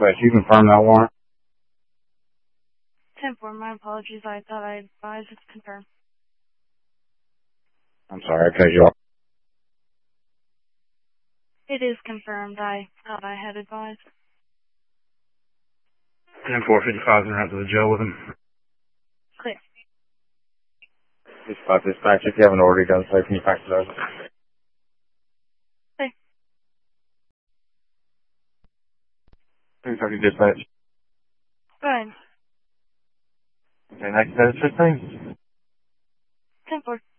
dispatch. You confirm that warrant? 10-4, my apologies. I thought I advised. It's confirmed. I'm sorry, I cut you off. It is confirmed. I thought I had advised. 10-4-55 and out to the jail with him. Clear. Dispatch, if you haven't already done so, can you fax it over? Okay. 230 dispatch. Go ahead. Okay, next set of 15. 10-4.